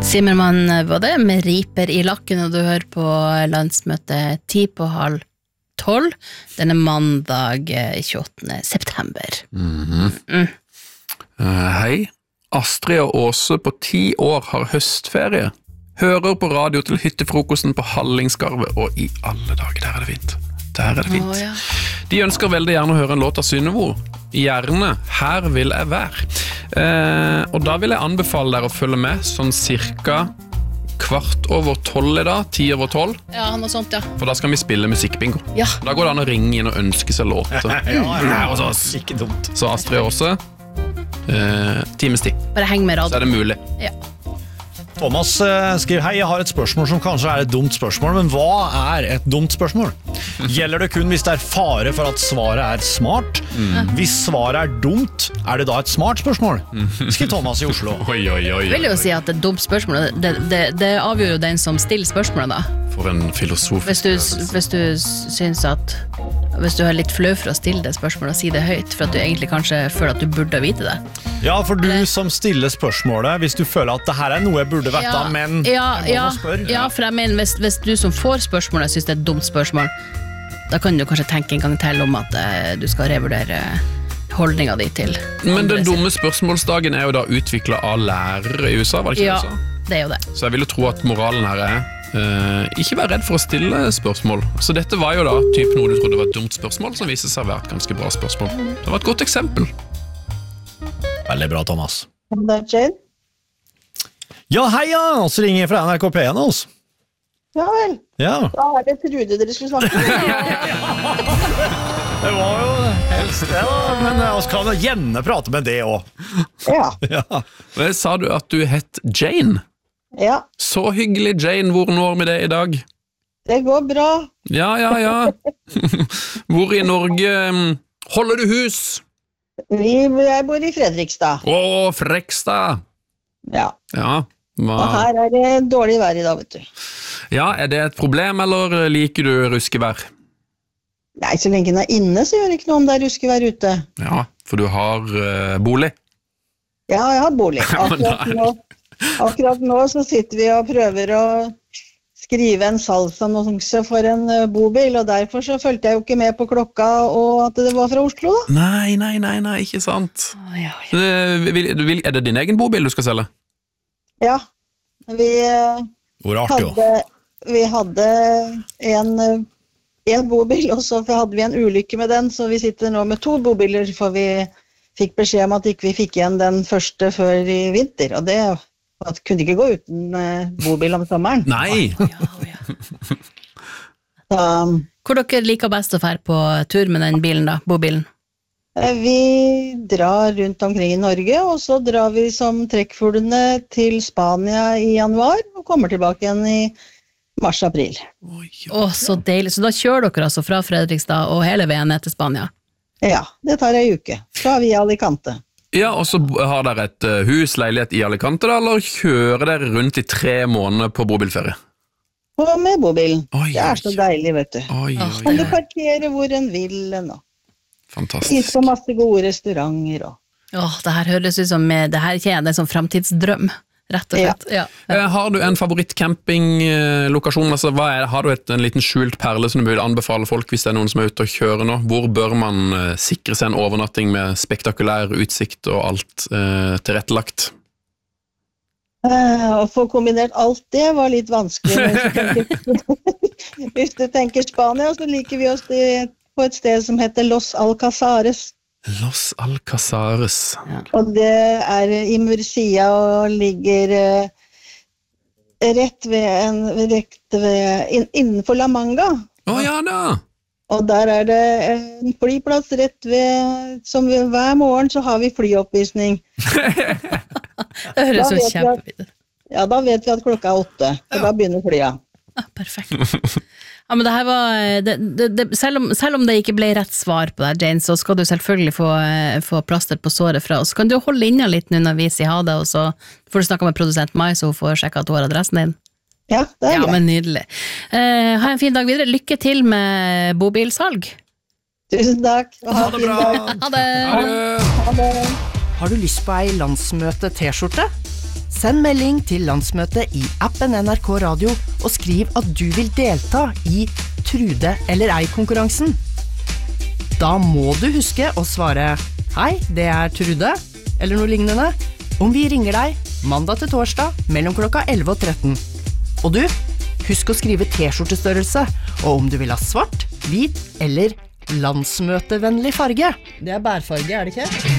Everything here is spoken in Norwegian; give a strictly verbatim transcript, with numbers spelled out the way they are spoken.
Simmermann var det med riper i lakken, og du hører på landsmøtet ti på halv tolv denne mandag tjueåttende september. Mm-hmm. Mm. Uh, hei, Astrid og Åse på ti år har høstferie. Hører på radio til hyttefrokosten på Hallingskarvet, og i alle dager, der er det fint. Der er det fint. Oh, ja. De ønsker veldig gjerne å høre en låt av Synnøve. Gjerne, her vil jeg være. Eh, og da vil jeg anbefale dere å følge med, sånn cirka kvart over tolv i dag, ti over tolv. Ja, noe sånt, ja. For da skal vi spille musikkbingo. Ja. Da går det an å ringe inn og ønske seg låter. ja, ja, ja, ikke dumt. Så Astrid også, eh, times tid. Bare heng med radio. Så er det mulig. Ja. Thomas skriver, hei, jeg har et spørsmål som kanskje er et dumt spørsmål, men hva er et dumt spørsmål? Gjelder det kun hvis det er fare for at svaret er smart? Mm. Hvis svaret er dumt, er det da et smart spørsmål? Skriver Thomas i Oslo. Oi, oi, oi, oi. Jeg vil jo si at det er et dumt spørsmål, det, det, det avgjør jo den som stiller spørsmålet da. For en filosof. Hvis du, hvis du synes at, hvis du er litt flø for å stille det spørsmålet og si det høyt, for at du egentlig kanskje føler at du burde vite det. Ja, for du som stiller spørsmålet, hvis du føler at det her er noe jeg burde vite, ja, men ja, jeg må ja, spørre. Ja, for jeg mener, hvis, hvis du som får spørsmålet synes det er et dumt spørsmål, da kan du kanskje tenke en gang til om at uh, du skal revurdere holdningen din til. Men den dumme spørsmålsdagen er jo da utviklet av lærere i U S A, var det ikke ja, det du sa? Ja, det er jo det. Så jeg vil jo tro at moralen her er Uh, ikke vær redd for å stille spørsmål. Så dette var jo da typ noe du trodde var et dumt spørsmål, som viser seg å være et ganske bra spørsmål. Det var et godt eksempel. Veldig bra, Thomas. Det er Jane. Ja, hei, ja, så ringer jeg fra N R K P N hos. Ja vel, ja. Da er det Trude dere skulle snakke med. Det var jo helst det da, men vi kan jo gjerne prate med det også. Ja. ja. Sa du at du het Jane? Ja. Så hyggelig, Jane. Hvor når vi det i dag? Det går bra. Ja, ja, ja. Hvor i Norge holder du hus? Vi, jeg bor i Fredrikstad. Å, Frekstad. Ja. Ja. Hva? Og her er det dårlig vær i dag, vet du. Ja, er det et problem, eller liker du ruskevær? Nei, så lenge den er inne, så gjør det ikke noe om det er ruskevær ute. Ja, for du har uh, bolig. Ja, jeg har bolig. Akkurat nå, akkurat nå så sitter vi og prøver å skrive en salgsannonse for en bobil, og derfor så følte jeg jo ikke med på klokka og at det var fra Oslo da. Nei, nei, nei, nei, ikke sant. Oh, ja, ja. Vil, vil, er det din egen bobil du skal selge? Ja, vi, hadde, vi hadde en, en bobil, og så hadde vi en ulykke med den, så vi sitter nå med to bobiler, for vi fikk beskjed om at ikke vi fikk igjen den første før i vinter, og det at kunne ikke gå uten uh, bobil om sommeren. Nei! Ja, ja. Så, hvor dere liker best å fære på tur med den bilen da, bobilen? Vi drar rundt omkring i Norge, og så drar vi som trekkfuglene til Spania i januar, og kommer tilbake igjen i mars-april. Åh, så deilig. Så da kjører dere altså fra Fredrikstad og hele veien ned til Spania? Ja, det tar en uke. Så har vi i Alicante. Ja, og så har dere et hus, leilighet i Alicante da, eller kjører dere rundt i tre måneder på bobilferie? Og med bobilen. Oi, det er så deilig, vet du. Oi, oi, kan du parkere hvor en vil nå. Fantastisk. På masse gode restauranter. Og. Åh, det her høres ut som, det her kjenner jeg, det er som fremtidsdrøm. Rett og slett. Ja. Ja. Ja. Har du en favorittcampinglokasjon? Altså, hva er, har du et, en liten skjult perle som du vil anbefale folk hvis det er noen som er ute og kjører nå? Hvor bør man uh, sikre seg en overnatting med spektakulær utsikt og alt uh, tilrettelagt? Uh, å få kombinert alt det var litt vanskelig. Hvis du tenker, hvis du tenker Spania, så liker vi oss det, på et sted som heter Los Alcazares. Los Alcazares. Ja. Og det er i Murcia og ligger uh, rett ved en rett ved, inn, innenfor La Manga. Å oh, ja da! Og der er det en flyplass rett ved, som vi, hver morgen så har vi flyoppvisning. Det høres så kjempevidt. Ja, da vet vi at klokka er åtte, og ja. Da begynner flya. Ah, perfekt. Ja, men det her var, det, det, det, selv, om, selv om det ikke ble rett svar på det, Jane, så skal du selvfølgelig få, få plaster på såret fra oss. Kan du holde inne litt nå når vi sier ha det, og så får du snakke med produsent Mai, så hun får sjekke at hun har adressen din? Ja, det er ja, greit. Men nydelig. Uh, ha en fin dag videre. Lykke til med bobilsalg. Tusen takk. Ha det bra. Ha det. Ha det. Ha det. Har du lyst på ei landsmøte-t-skjorte? Send melding til landsmøtet i appen N R K Radio og skriv at du vil delta i Trude eller ei-konkurransen. Da må du huske å svare «Hei, det er Trude», eller noe lignende, om vi ringer deg mandag til torsdag mellom klokka elleve og tretten. Og du, husk å skrive T-skjortestørrelse, og om du vil ha svart, hvit eller landsmøtevennlig farge. Det er bærfarge, er det ikke?